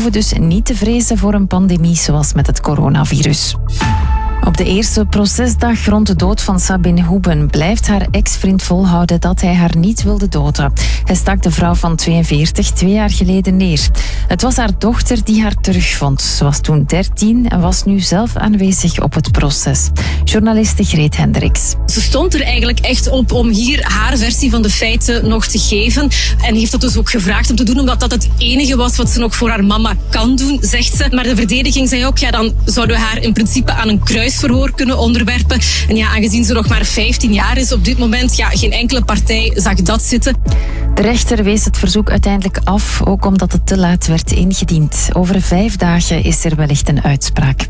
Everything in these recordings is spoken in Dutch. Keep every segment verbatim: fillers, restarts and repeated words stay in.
hoeven dus niet te vrezen voor een pandemie zoals met het coronavirus. Op de eerste procesdag rond de dood van Sabine Hoeben blijft haar ex-vriend volhouden dat hij haar niet wilde doden. Hij stak de vrouw van tweeënveertig twee jaar geleden neer. Het was haar dochter die haar terugvond. Ze was toen dertien en was nu zelf aanwezig op het proces. Journaliste Greet Hendricks. Ze stond er eigenlijk echt op om hier haar versie van de feiten nog te geven. En heeft dat dus ook gevraagd om te doen, omdat dat het enige was wat ze nog voor haar mama kan doen, zegt ze. Maar de verdediging zei ook, ja, dan zouden we haar in principe aan een kruisverhoor kunnen onderwerpen. En ja, aangezien ze nog maar vijftien jaar is op dit moment, ja, geen enkele partij zag dat zitten. De rechter wees het verzoek uiteindelijk af, ook omdat het te laat werd ingediend. Over vijf dagen is er wellicht een uitspraak.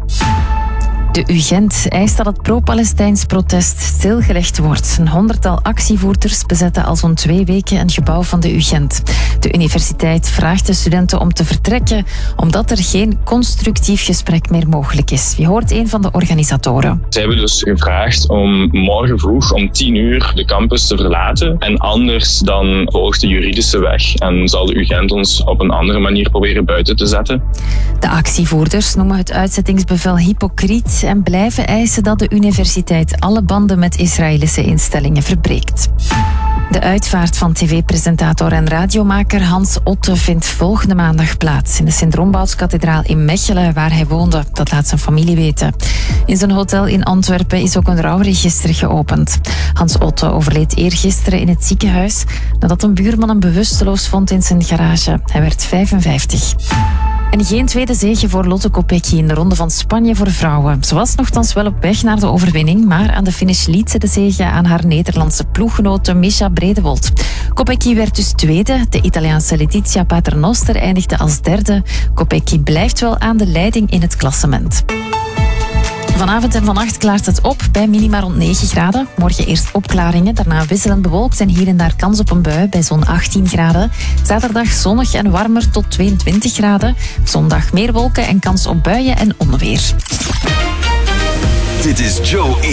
De U Gent eist dat het pro-Palestijns protest stilgelegd wordt. Een honderdtal actievoerders bezetten al zo'n twee weken een gebouw van de U Gent. De universiteit vraagt de studenten om te vertrekken, omdat er geen constructief gesprek meer mogelijk is. Je hoort een van de organisatoren. Ze hebben dus gevraagd om morgen vroeg om tien uur de campus te verlaten. En anders dan volgt de juridische weg en zal de U Gent ons op een andere manier proberen buiten te zetten. De actievoerders noemen het uitzettingsbevel hypocriet en blijven eisen dat de universiteit alle banden met Israëlische instellingen verbreekt. De uitvaart van tv-presentator en radiomaker Hans Otte vindt volgende maandag plaats in de Sint-Rombouts-kathedraal in Mechelen, waar hij woonde. Dat laat zijn familie weten. In zijn hotel in Antwerpen is ook een rouwregister geopend. Hans Otte overleed eergisteren in het ziekenhuis nadat een buurman hem bewusteloos vond in zijn garage. Hij werd vijfenvijftig. En geen tweede zege voor Lotte Kopecky in de Ronde van Spanje voor vrouwen. Ze was nogthans wel op weg naar de overwinning, maar aan de finish liet ze de zege aan haar Nederlandse ploeggenote Mischa Bredewold. Kopecky werd dus tweede. De Italiaanse Letizia Paternoster eindigde als derde. Kopecky blijft wel aan de leiding in het klassement. Vanavond en vannacht klaart het op bij minima rond negen graden. Morgen eerst opklaringen, daarna wisselend bewolkt en hier en daar kans op een bui bij zo'n achttien graden. Zaterdag zonnig en warmer tot tweeëntwintig graden. Zondag meer wolken en kans op buien en onweer. Dit is Joe in